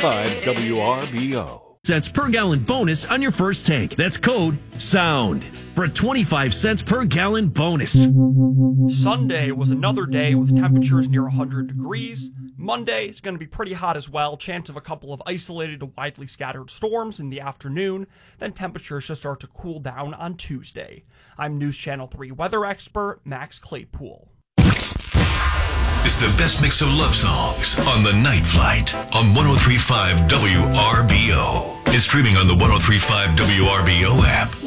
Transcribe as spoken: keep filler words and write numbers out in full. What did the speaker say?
five W R B O. Cents per gallon bonus on your first tank. That's code SOUND for a twenty-five cents per gallon bonus. Sunday was another day with temperatures near one hundred degrees. Monday is going to be pretty hot as well. Chance of a couple of isolated to widely scattered storms in the afternoon. Then temperatures should start to cool down on Tuesday. I'm News Channel three weather expert Max Claypool. It's the best mix of love songs on The Night Flight on one oh three point five W R B O. It's streaming on the one oh three point five W R B O app.